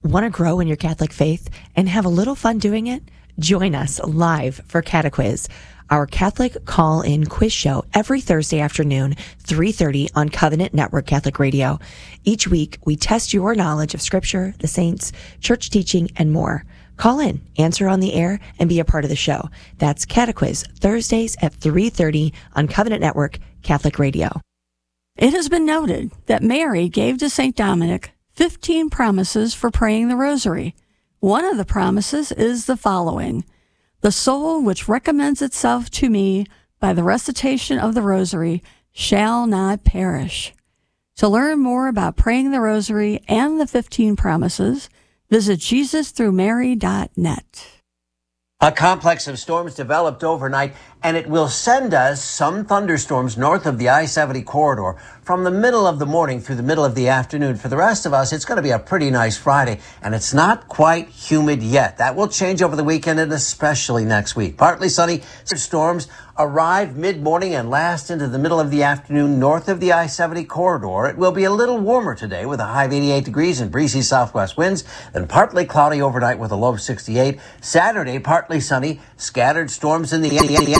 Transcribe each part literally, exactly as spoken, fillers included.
Want to grow in your Catholic faith and have a little fun doing it? Join us live for Catequiz, our Catholic call-in quiz show every Thursday afternoon, three thirty on Covenant Network Catholic Radio. Each week, we test your knowledge of Scripture, the saints, church teaching, and more. Call in, answer on the air, and be a part of the show. That's Catequiz, Thursdays at three thirty on Covenant Network Catholic Radio. It has been noted that Mary gave to Saint Dominic fifteen promises for praying the rosary. One of the promises is the following: "The soul which recommends itself to me by the recitation of the rosary shall not perish." To learn more about praying the rosary and the fifteen promises, visit Jesus through Mary dot net. A complex of storms developed overnight, and it will send us some thunderstorms north of the I seventy corridor from the middle of the morning through the middle of the afternoon. For the rest of us, it's going to be a pretty nice Friday, and it's not quite humid yet. That will change over the weekend and especially next week. Partly sunny storms arrive mid-morning and last into the middle of the afternoon north of the I seventy corridor. It will be a little warmer today with a high of eighty-eight degrees and breezy southwest winds, then partly cloudy overnight with a low of sixty-eight. Saturday, partly sunny, scattered storms in the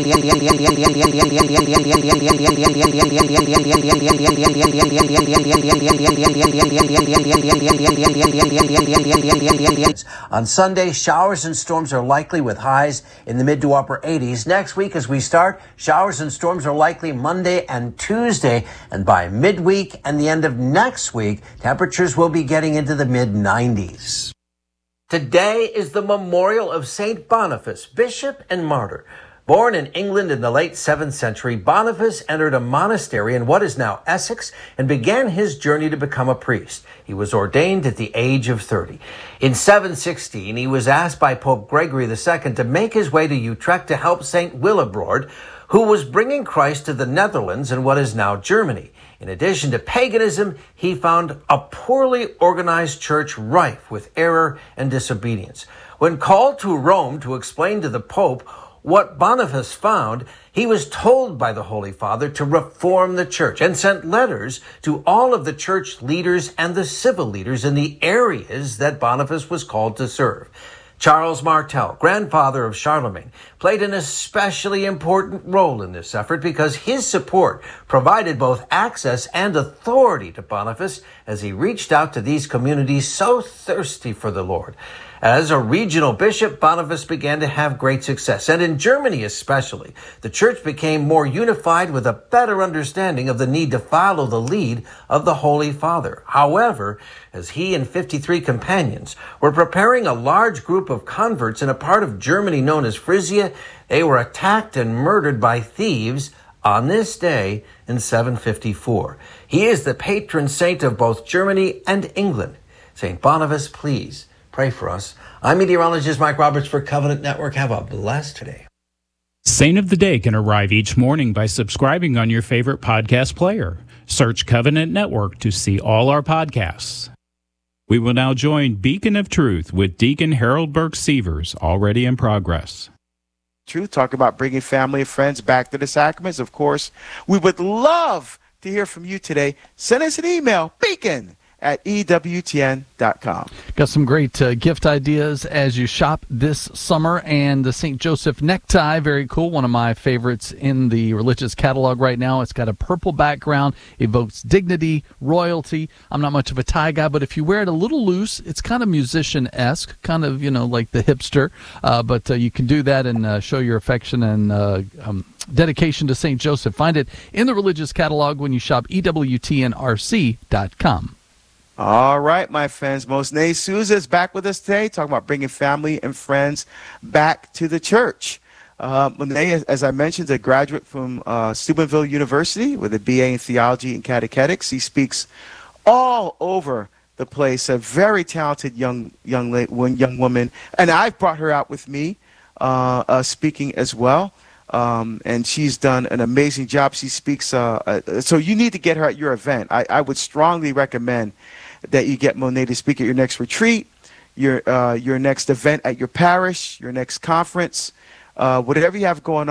on Sunday, showers and storms are likely with highs in the mid to upper eighties. Next week, as we start, showers and storms are likely Monday and Tuesday, and by midweek and the end of next week, temperatures will be getting into the mid nineties. Today is the memorial of Saint Boniface, bishop and martyr. Born in England in the late seventh century, Boniface entered a monastery in what is now Essex and began his journey to become a priest. He was ordained at the age of thirty. In seven sixteen, he was asked by Pope Gregory the Second to make his way to Utrecht to help Saint Willibrord, who was bringing Christ to the Netherlands in what is now Germany. In addition to paganism, he found a poorly organized church rife with error and disobedience. When called to Rome to explain to the Pope what Boniface found, he was told by the Holy Father to reform the church and sent letters to all of the church leaders and the civil leaders in the areas that Boniface was called to serve. Charles Martel, grandfather of Charlemagne, played an especially important role in this effort because his support provided both access and authority to Boniface as he reached out to these communities so thirsty for the Lord. As a regional bishop, Boniface began to have great success, and in Germany especially, the church became more unified with a better understanding of the need to follow the lead of the Holy Father. However, as he and fifty-three companions were preparing a large group of converts in a part of Germany known as Frisia, they were attacked and murdered by thieves on this day in seven fifty-four. He is the patron saint of both Germany and England. Saint Boniface, please pray for us. I'm meteorologist Mike Roberts for Covenant Network. Have a blessed day. Saint of the Day can arrive each morning by subscribing on your favorite podcast player. Search Covenant Network to see all our podcasts. We will now join Beacon of Truth with Deacon Harold Burke Sievers, already in progress. Truth, talk about bringing family and friends back to the sacraments. Of course, we would love to hear from you today. Send us an email, beacon at E W T N dot com. Got some great uh, gift ideas as you shop this summer, and the Saint Joseph necktie, very cool, one of my favorites in the religious catalog right now. It's got a purple background, evokes dignity, royalty. I'm not much of a tie guy, but if you wear it a little loose, it's kind of musician-esque, kind of, you know, like the hipster, uh, but uh, you can do that and uh, show your affection and uh, um, dedication to Saint Joseph. Find it in the religious catalog when you shop E W T N R C dot com. All right, my friends. Mosne Souza is back with us today, talking about bringing family and friends back to the church. Uh, Monet, as I mentioned, is a graduate from uh, Steubenville University with a B A in Theology and Catechetics. He speaks all over the place. A very talented young young young woman, and I've brought her out with me, uh, uh, speaking as well. Um, and she's done an amazing job. She speaks. Uh, uh, so you need to get her at your event. I, I would strongly recommend that you get Monet to speak at your next retreat, your uh, your next event at your parish, your next conference, uh, whatever you have going on.